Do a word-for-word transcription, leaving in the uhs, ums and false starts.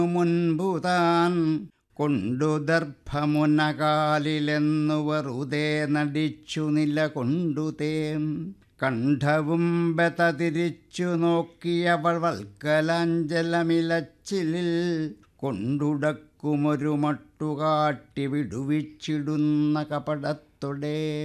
മുൻപു താൻ കൊണ്ടു ദർഭമുനകാലിലെന്നു വെറുതെ നടിച്ചു നിലകൊണ്ടു തേം കണ്ഠവും ബത തിരിച്ചു നോക്കിയവൾ വൽക്കലാഞ്ചലമിലച്ചിലിൽ കൊണ്ടുടക്കുമൊരു മട്ടുകാട്ടി വിടുവിച്ചിടുന്ന കപടത്തൊടേ